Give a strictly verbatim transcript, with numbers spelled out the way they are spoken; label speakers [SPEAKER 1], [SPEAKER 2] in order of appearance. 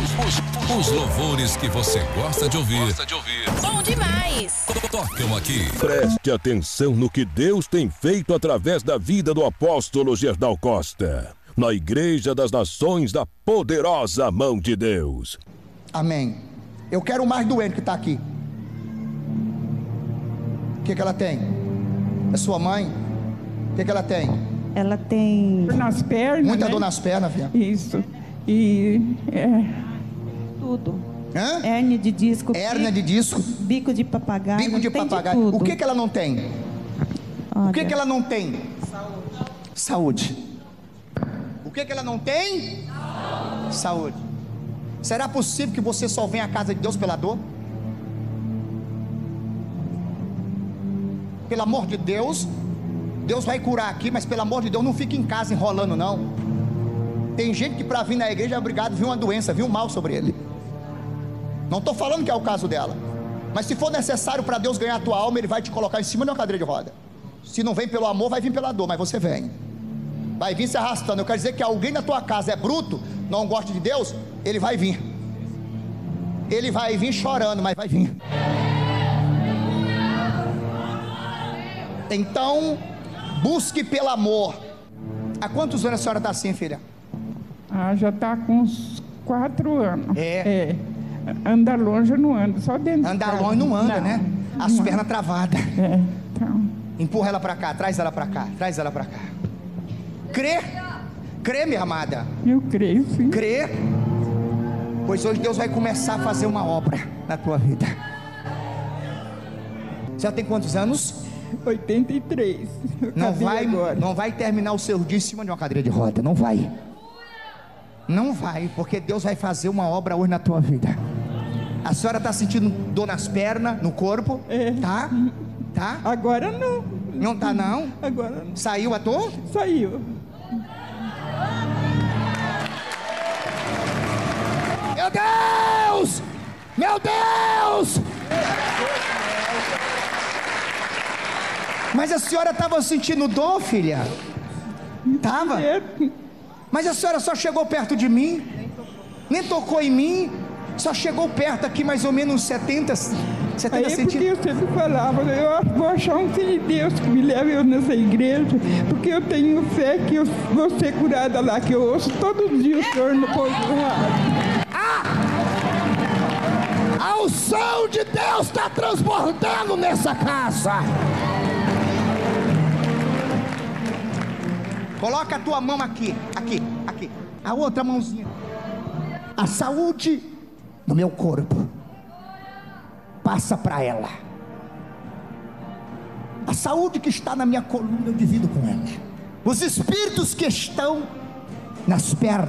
[SPEAKER 1] Os, os louvores que você gosta de ouvir. Gosta de ouvir.
[SPEAKER 2] Bom demais.
[SPEAKER 1] Tocam aqui.
[SPEAKER 3] Preste atenção no que Deus tem feito através da vida do apóstolo Gerdau Costa, na Igreja das Nações da Poderosa Mão de Deus.
[SPEAKER 4] Amém. Eu quero o mais doente que está aqui. O que que ela tem? É sua mãe? O que que ela tem?
[SPEAKER 5] Ela tem
[SPEAKER 6] dor nas pernas.
[SPEAKER 4] Muita
[SPEAKER 6] né?
[SPEAKER 4] dor nas pernas, filha.
[SPEAKER 6] Isso. E é,
[SPEAKER 5] tudo.
[SPEAKER 4] Hã?
[SPEAKER 5] Hérnia de disco.
[SPEAKER 4] Hérnia de disco.
[SPEAKER 5] Bico de papagaio.
[SPEAKER 4] Bico de
[SPEAKER 5] tem
[SPEAKER 4] papagaio.
[SPEAKER 5] de tudo.
[SPEAKER 4] O que que ela não tem?
[SPEAKER 5] Olha,
[SPEAKER 4] O que que ela não tem? Saúde. Saúde. O que que ela não tem? Saúde. Saúde. Será possível que você só venha à casa de Deus pela dor? Pelo amor de Deus, Deus vai curar aqui, mas pelo amor de Deus, não fique em casa enrolando não. Tem gente que para vir na igreja é obrigado a vir uma doença, vir um mal sobre ele. Não estou falando que é o caso dela, mas se for necessário para Deus ganhar a tua alma, Ele vai te colocar em cima de uma cadeira de roda. Se não vem pelo amor, vai vir pela dor, mas você vem. Vai vir se arrastando. Eu quero dizer que alguém na tua casa é bruto, não gosta de Deus, ele vai vir. Ele vai vir chorando, mas vai vir. Então, busque pelo amor. Há quantos anos a senhora está assim, filha?
[SPEAKER 6] ah, já está com uns quatro anos.
[SPEAKER 4] É.
[SPEAKER 6] é. Anda longe não anda, só dentro.
[SPEAKER 4] Andar longe não anda, não, né? As
[SPEAKER 6] não
[SPEAKER 4] pernas travadas.
[SPEAKER 6] É, então.
[SPEAKER 4] Empurra ela para cá, traz ela para cá, traz ela para cá. Crê, crê, minha amada.
[SPEAKER 6] Eu creio, sim.
[SPEAKER 4] Crê, pois hoje Deus vai começar a fazer uma obra na tua vida. Você já tem quantos anos?
[SPEAKER 6] oitenta e três. Eu
[SPEAKER 4] Não vai,
[SPEAKER 6] agora.
[SPEAKER 4] não vai terminar o seu dia em cima de uma cadeira de roda, não vai. Não vai, porque Deus vai fazer uma obra hoje na tua vida. A senhora está sentindo dor nas pernas, no corpo?
[SPEAKER 6] É.
[SPEAKER 4] Tá? Tá?
[SPEAKER 6] Agora não.
[SPEAKER 4] Não tá não?
[SPEAKER 6] Agora não.
[SPEAKER 4] Saiu a dor?
[SPEAKER 6] Saiu.
[SPEAKER 4] Meu Deus! Meu Deus! Mas a senhora estava sentindo dor, filha? Tava?
[SPEAKER 6] É.
[SPEAKER 4] Mas a senhora só chegou perto de mim? Nem tocou em mim? Só chegou perto aqui mais ou menos uns setenta, setenta
[SPEAKER 6] Aí
[SPEAKER 4] centímetros.
[SPEAKER 6] porque eu sempre falava, eu vou achar um filho de Deus que me leve eu nessa igreja, porque eu tenho fé que eu vou ser curada lá, que eu ouço todo dia o Senhor no povo do rádio.
[SPEAKER 4] Ah! A unção de Deus está transbordando nessa casa. Coloca a tua mão aqui, aqui, aqui. A outra mãozinha. A saúde no meu corpo passa para ela. A saúde que está na minha coluna eu divido com ela. Os espíritos que estão nas pernas